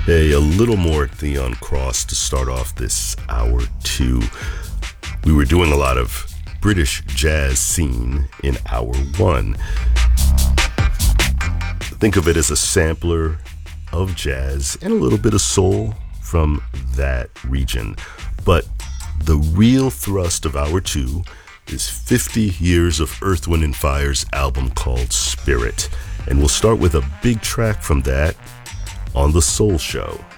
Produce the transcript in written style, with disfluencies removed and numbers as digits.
Hey, a little more Theon Cross to start off this hour two. We were doing a lot of British jazz scene in hour one. Think of it as a sampler of jazz and a little bit of soul from that region. But the real thrust of hour two is 50 years of Earth, Wind & Fire's album called Spirit. And we'll start with a big track from that on The Soul Show.